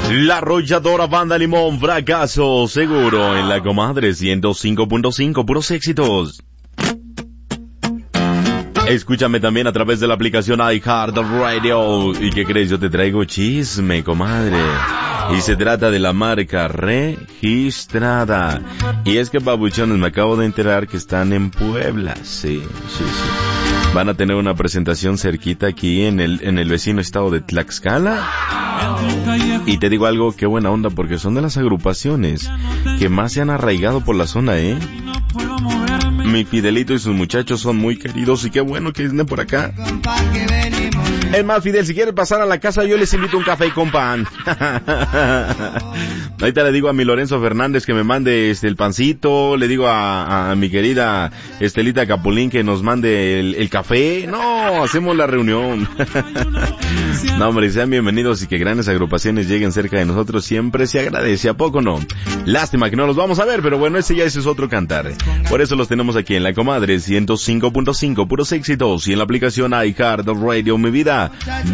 La Arrolladora Banda Limón, fracaso seguro en la comadre 105.5, puros éxitos. Escúchame también a través de la aplicación iHeartRadio. ¿Y qué crees? Yo te traigo chisme, comadre. Y se trata de la marca registrada. Y es que, babuchones, me acabo de enterar que están en Puebla. Sí. Van a tener una presentación cerquita aquí en el vecino estado de Tlaxcala. Y te digo algo, qué buena onda, porque son de las agrupaciones que más se han arraigado por la zona, Mi Fidelito y sus muchachos son muy queridos y qué bueno que estén por acá. Es más, Fidel, si quieres pasar a la casa, yo les invito un café con pan. Ahorita le digo a mi Lorenzo Fernández que me mande el pancito, le digo a mi querida Estelita Capulín que nos mande el café. No, hacemos la reunión. No, hombre, sean bienvenidos y que grandes agrupaciones lleguen cerca de nosotros siempre se agradece, ¿a poco no? Lástima que no los vamos a ver, pero bueno, ese es otro cantar. Por eso los tenemos aquí en la comadre 105.5, puros éxitos, y en la aplicación iHeartRadio, mi vida.